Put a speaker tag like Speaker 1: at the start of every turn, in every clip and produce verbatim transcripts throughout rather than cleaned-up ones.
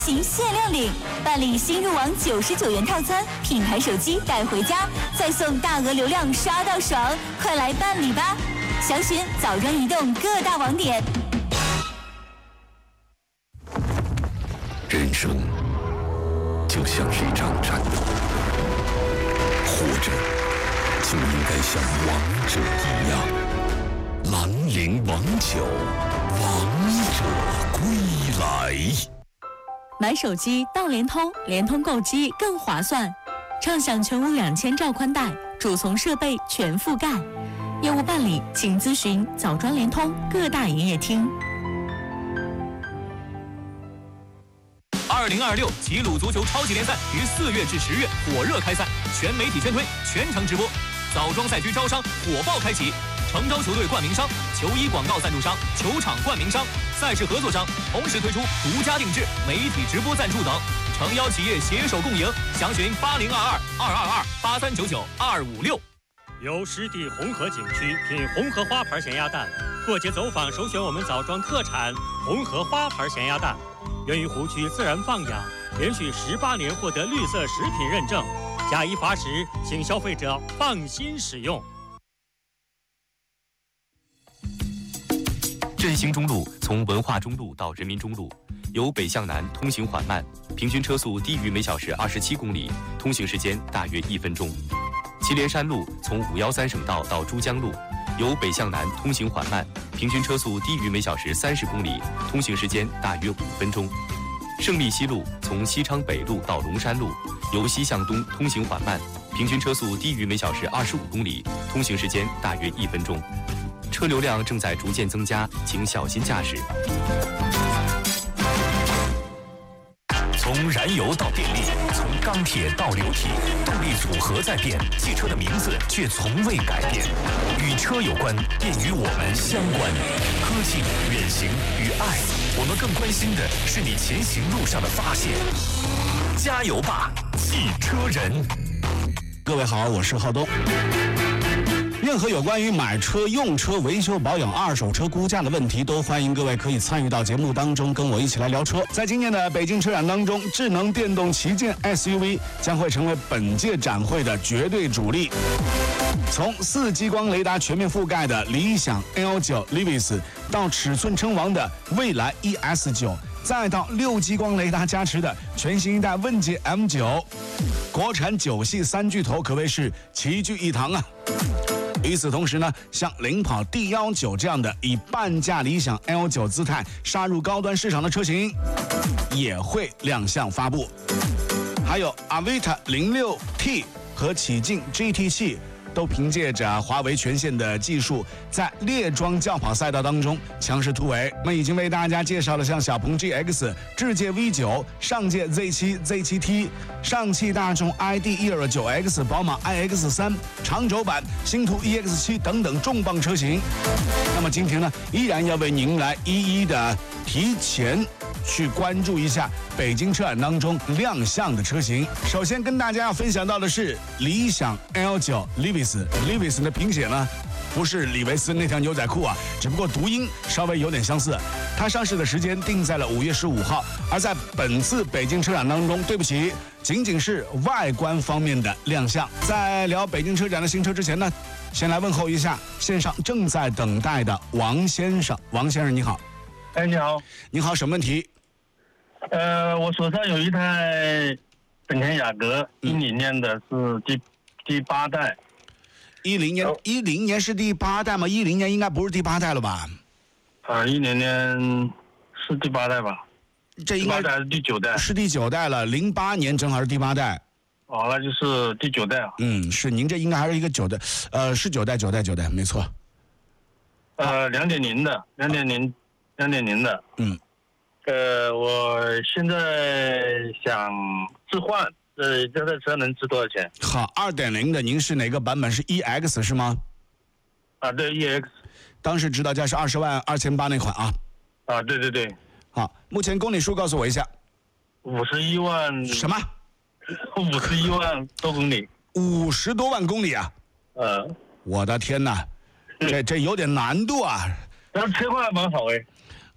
Speaker 1: 行限量领，办理新入网九十九元套餐，品牌手机带回家，再送大额流量刷到爽，快来办理吧！详询枣庄移动各大网点。
Speaker 2: 人生就像是一场战斗，活着就应该像王者一样，兰陵王酒，王者归来。
Speaker 1: 买手机到联通，联通购机更划算，畅享全屋两千兆宽带，主从设备全覆盖。业务办理，请咨询枣庄联通各大营业厅。
Speaker 3: 二零二六齐鲁足球超级联赛于四月至十月火热开赛，全媒体宣推，全程直播。枣庄赛区招商火爆开启，诚招球队冠名商、球衣广告赞助商、球场冠名商、赛事合作商，同时推出独家定制、媒体直播赞助等，诚邀企业携手共赢。详询八零二二二二二八三九九二五六。
Speaker 4: 由湿地红河景区品红河花牌咸鸭蛋，过节走访首选我们枣庄特产红河花牌咸鸭蛋，源于湖区自然放养，连续十八年获得绿色食品认证。假一罚十，请消费者放心使用。
Speaker 5: 振兴中路从文化中路到人民中路，由北向南通行缓慢，平均车速低于每小时二十七公里，通行时间大约一分钟。祁连山路从五一三省道到珠江路，由北向南通行缓慢，平均车速低于每小时三十公里，通行时间大约五分钟。胜利西路从西昌北路到龙山路，由西向东通行缓慢，平均车速低于每小时二十五公里，通行时间大约一分钟。车流量正在逐渐增加，请小心驾驶。
Speaker 2: 从燃油到电力，从钢铁到流体，动力组合在变，汽车的名字却从未改变。与车有关，便与我们相关。科技、远行与爱，我们更关心的是你前行路上的发现。加油吧，汽车人！
Speaker 6: 各位好，我是浩东。任何有关于买车、用车、维修保养、二手车估价的问题，都欢迎各位可以参与到节目当中，跟我一起来聊车。在今年的北京车展当中，智能电动旗舰 S U V 将会成为本届展会的绝对主力。从四激光雷达全面覆盖的理想 L 九 Levis 到尺寸称王的蔚来 E S 九，再到六激光雷达加持的全新一代问界 M 九，国产九系三巨头可谓是齐聚一堂啊。与此同时呢，像领跑 D 十九 这样的以半价理想 L 九 姿态杀入高端市场的车型也会亮相发布。还有 Avita 零六 T 和启劲 G T 系都凭借着华为全线的技术，在猎装轿跑赛道当中强势突围。我们已经为大家介绍了像小鹏 G X、智界 V 九、上界 Z 七、Z 七 T、上汽大众 I D E 二九 X、宝马 I X 三、长轴版、星途 E X 七等等重磅车型。那么今天呢，依然要为您来一一的提前去关注一下北京车展当中亮相的车型。首先跟大家要分享到的是理想 L 九 Levis Levis 的拼写呢，不是李维斯那条牛仔裤啊，只不过读音稍微有点相似。它上市的时间定在了五月十五号，而在本次北京车展当中，对不起，仅仅是外观方面的亮相。在聊北京车展的新车之前呢，先来问候一下线上正在等待的王先生。王先生你好。
Speaker 7: 哎，你好。
Speaker 6: 你好，什么问题？
Speaker 7: 呃，我手上有一台本田雅阁，一零年的是第第八代。
Speaker 6: 一零年，一零年是第八代吗？一零年应该不是第八代了吧？
Speaker 7: 啊，一零年是第八代吧？
Speaker 6: 这应该
Speaker 7: 第八代还是第九代？
Speaker 6: 是第九代了，零八年正好是第八代。
Speaker 7: 哦，那就是第九代啊。
Speaker 6: 嗯，是您这应该还是一个九代，呃，是九代，九代，九代，没错。
Speaker 7: 呃，两点零的，两点零，两点零的。
Speaker 6: 嗯。
Speaker 7: 呃，我现在想置换，呃，这台车能值多少钱？
Speaker 6: 好，二点零的，您是哪个版本？是 E X 是吗？
Speaker 7: 啊，对 ，E X。
Speaker 6: 当时指导价是二十万二千八那款啊。
Speaker 7: 啊，对对对。
Speaker 6: 好，目前公里数告诉我一下。
Speaker 7: 五十一万。
Speaker 6: 什么？
Speaker 7: 五十一万多公里。
Speaker 6: 五十多万公里啊！
Speaker 7: 呃。
Speaker 6: 我的天哪，这这有点难度啊。
Speaker 7: 但是车况还蛮好哎。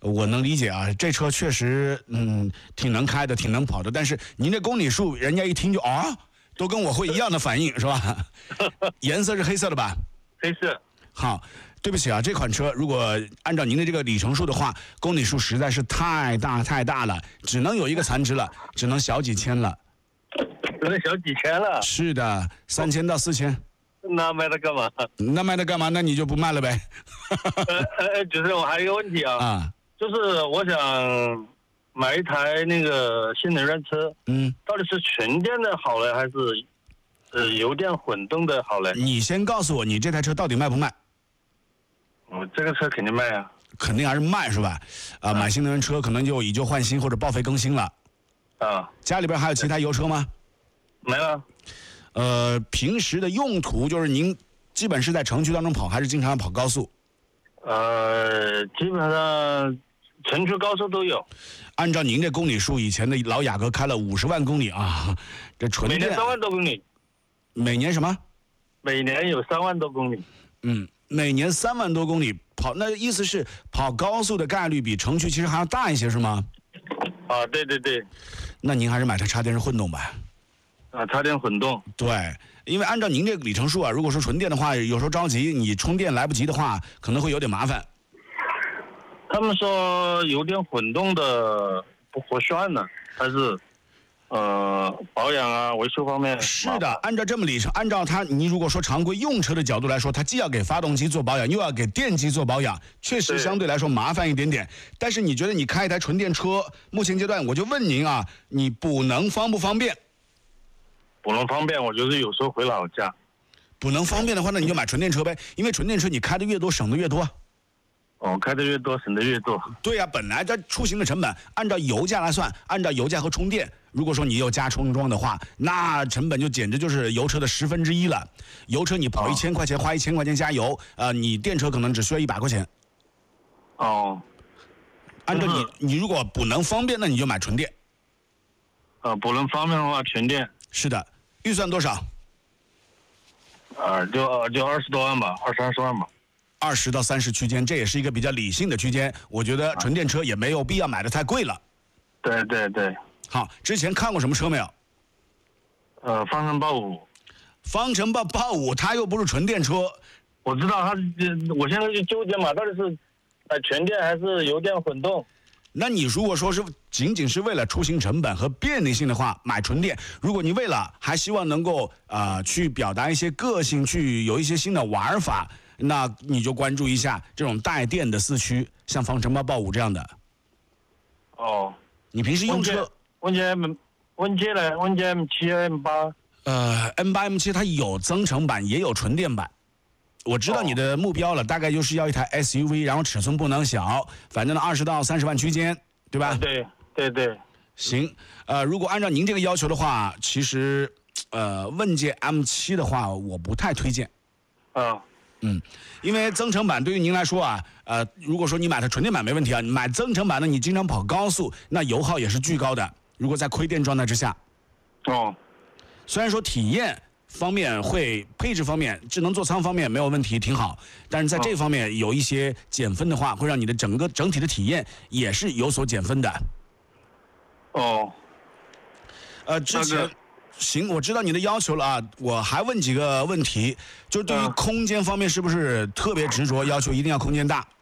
Speaker 6: 我能理解啊，这车确实嗯挺能开的，挺能跑的，但是您这公里数，人家一听就啊，都跟我会一样的反应是吧？颜色是黑色的吧？
Speaker 7: 黑色。
Speaker 6: 好，对不起啊，这款车如果按照您的这个里程数的话，公里数实在是太大太大了，只能有一个残值了，只能小几千了。
Speaker 7: 只能小几千了。
Speaker 6: 是的，三千到四千。
Speaker 7: 那卖它干嘛？
Speaker 6: 那卖它干嘛？那你就不卖了呗。
Speaker 7: 呃呃，就是我还有一个问题啊，
Speaker 6: 啊，
Speaker 7: 就是我想买一台那个新能源车，
Speaker 6: 嗯，
Speaker 7: 到底是纯电的好呢，还是呃油电混动的好呢？
Speaker 6: 你先告诉我，你这台车到底卖不卖？
Speaker 7: 我这个车肯定卖啊。
Speaker 6: 肯定还是卖是吧？啊，买新能源车可能就以旧换新或者报废更新了。
Speaker 7: 啊，
Speaker 6: 家里边还有其他油车吗？
Speaker 7: 没了。
Speaker 6: 呃，平时的用途就是您基本是在城区当中跑，还是经常跑高速？
Speaker 7: 呃，基本上城区高速都有。
Speaker 6: 按照您这公里数，以前的老雅阁开了五十万公里啊，这纯电
Speaker 7: 每年三万多公里。
Speaker 6: 每年什么？
Speaker 7: 每年有三万多公里。
Speaker 6: 嗯，每年三万多公里跑，那意思是跑高速的概率比城区其实还要大一些，是吗？
Speaker 7: 啊，对对对。
Speaker 6: 那您还是买台插电式混动吧。
Speaker 7: 啊，插电混动。
Speaker 6: 对，因为按照您这个里程数啊，如果说纯电的话，有时候着急你充电来不及的话，可能会有点麻烦。
Speaker 7: 他们说油电混动的不合算呢，还是呃保养啊维修方面？
Speaker 6: 是的，按照这么里程，按照它，你如果说常规用车的角度来说，它既要给发动机做保养，又要给电机做保养，确实相对来说麻烦一点点。但是你觉得你开一台纯电车，目前阶段我就问您啊，你补能方不方便？
Speaker 7: 补能方便，我就是有时候回老家。
Speaker 6: 补能方便的话，那你就买纯电车呗，因为纯电车你开的越多，省的越多。
Speaker 7: 哦，开的越多，省的越多。
Speaker 6: 对呀、啊，本来这出行的成本，按照油价来算，按照油价和充电，如果说你有加充桩的话，那成本就简直就是油车的十分之一了。油车你跑一千块钱，花一千块钱加油，呃，你电车可能只需要一百块钱。
Speaker 7: 哦，
Speaker 6: 按照你，你如果补能方便，那你就买纯电。
Speaker 7: 呃，补能方便的话，纯电。
Speaker 6: 是的，预算多少？
Speaker 7: 呃，就就二十多万吧，二三十万吧。
Speaker 6: 二十到三十区间，这也是一个比较理性的区间。我觉得纯电车也没有必要买的太贵了。
Speaker 7: 对对对。
Speaker 6: 好，之前看过什么车没有？
Speaker 7: 呃，方程豹五。
Speaker 6: 方程豹豹五，它又不是纯电车。
Speaker 7: 我知道它，我现在就纠结嘛，到底是呃全电还是油电混动？
Speaker 6: 那你如果说是仅仅是为了出行成本和便利性的话，买纯电；如果你为了还希望能够呃去表达一些个性，去有一些新的玩法，那你就关注一下这种带电的四驱，像方程豹豹五这样的。
Speaker 7: 哦。
Speaker 6: 你平时用车？
Speaker 7: 问界问界呢？问界 M 七 M 八。
Speaker 6: 呃 ，M 八 M 七它有增程版，也有纯电版。我知道你的目标了，大概就是要一台 S U V， 然后尺寸不能小，反正呢二十到三十万区间，对吧？
Speaker 7: 对对对。
Speaker 6: 行，呃，如果按照您这个要求的话，其实，呃，问界 M 七的话，我不太推荐。
Speaker 7: 啊。
Speaker 6: 嗯，因为增程版对于您来说啊，呃，如果说你买的纯电版没问题啊，你买增程版呢，你经常跑高速，那油耗也是巨高的。如果在亏电状态之下，
Speaker 7: 哦，
Speaker 6: 虽然说体验方面会配置方面、智能座舱方面没有问题，挺好，但是在这方面有一些减分的话，会让你的整个整体的体验也是有所减分的。
Speaker 7: 哦，
Speaker 6: 呃，之前。行，我知道你的要求了啊，我还问几个问题，就是对于空间方面是不是特别执着，要求一定要空间大？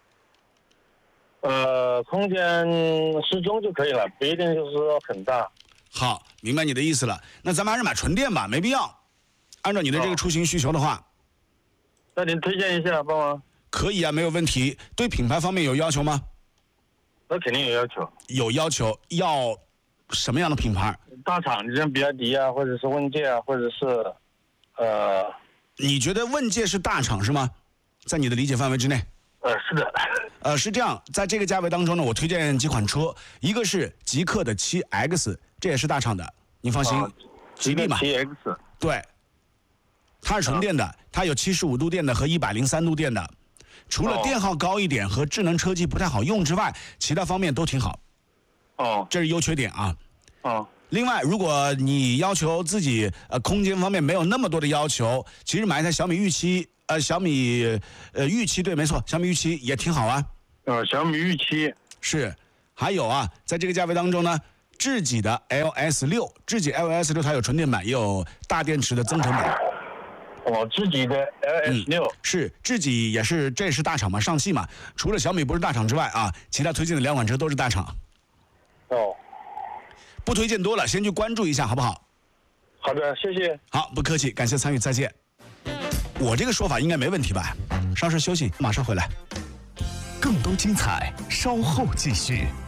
Speaker 7: 呃，空间适中就可以了，不一定就是说很大。
Speaker 6: 好，明白你的意思了。那咱们还是买纯电吧，没必要。按照你的这个出行需求的话，哦、
Speaker 7: 那您推荐一下，帮忙。
Speaker 6: 可以啊，没有问题。对品牌方面有要求吗？
Speaker 7: 那肯定有要求。
Speaker 6: 有要求，要什么样的品牌？
Speaker 7: 大厂，你像比亚迪啊，或者是问界啊，或者是，呃，
Speaker 6: 你觉得问界是大厂是吗？在你的理解范围之内？
Speaker 7: 呃，是的。
Speaker 6: 呃，是这样，在这个价位当中呢，我推荐几款车，一个是极氪的 七 X， 这也是大厂的，你放心，
Speaker 7: 啊、
Speaker 6: 吉利嘛。
Speaker 7: 七 X。
Speaker 6: 对，它是纯电的，啊、它有七十五度电的和一百零三度电的，除了电耗高一点和智能车机不太好用之外，其他方面都挺好。
Speaker 7: 哦，
Speaker 6: 这是优缺点啊。
Speaker 7: 哦。
Speaker 6: 另外，如果你要求自己呃空间方面没有那么多的要求，其实买一台小米预期，呃小米呃预期对，没错，小米预期也挺好啊。
Speaker 7: 呃，小米预期。
Speaker 6: 是，还有啊，在这个价位当中呢，智己的 L S 六，智己 L S 六它有纯电版，也有大电池的增程版。
Speaker 7: 我自己的 L S 六、
Speaker 6: 嗯、是智己也是这是大厂嘛，上汽嘛，除了小米不是大厂之外啊，其他推荐的两款车都是大厂。
Speaker 7: 哦，
Speaker 6: 不推荐多了，先去关注一下好不好？
Speaker 7: 好的，谢谢。
Speaker 6: 好，不客气，感谢参与，再见。我这个说法应该没问题吧？稍事休息，马上回来。
Speaker 2: 更多精彩，稍后继续。